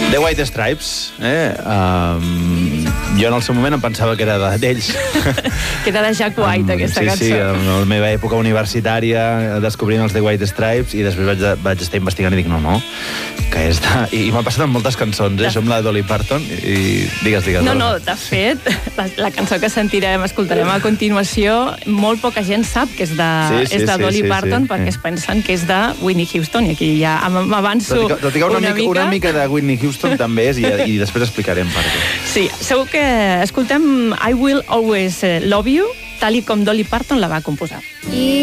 The White Stripes, jo en el seu moment em pensava que era d'ells. Que era de Jack White, aquesta cançó. Sí, en la meva època universitària, descobrint els The White Stripes, i després vaig estar investigant i dic, no, que és de... I m'ha passat amb moltes cançons, això amb la Dolly Parton, i digues. No, de fet, la cançó que escoltarem a continuació, molt poca gent sap que és de Dolly Parton, perquè es pensen que és de Whitney Houston, i aquí ja m'avanço una mica de Whitney Houston també és, i després explicarem per què. Sí, segur que escoltem I Will Always Love You, tal com Dolly Parton la va composar.